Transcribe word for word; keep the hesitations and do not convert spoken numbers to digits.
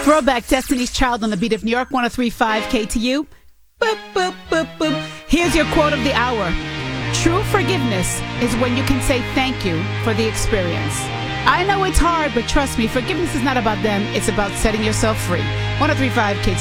Throwback, Destiny's Child on the beat of New York one oh three point five K T U. Boop, boop, boop, boop. Here's your quote of the hour. True forgiveness is when you can say thank you for the experience. I know it's hard, but trust me, forgiveness is not about them. It's about setting yourself free. one oh three point five K T U.